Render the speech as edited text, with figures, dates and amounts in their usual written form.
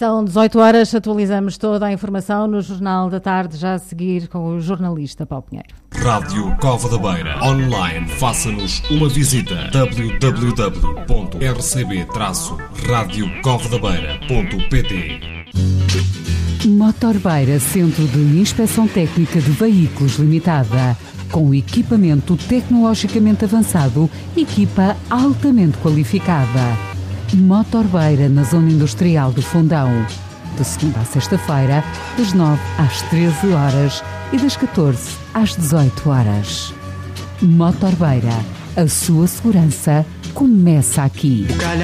São 18 horas, atualizamos toda a informação no Jornal da Tarde, já a seguir com o jornalista Paulo Pinheiro. Rádio Cova da Beira. Online, faça-nos uma visita. www.rcb-radiocovadabeira.pt. Motorbeira, Centro de Inspeção Técnica de Veículos Limitada. Com equipamento tecnologicamente avançado, equipa altamente qualificada. Motorbeira, na Zona Industrial do Fundão. De segunda a sexta-feira, das 9 às 13 horas e das 14 às 18 horas. Motorbeira, a sua segurança começa aqui.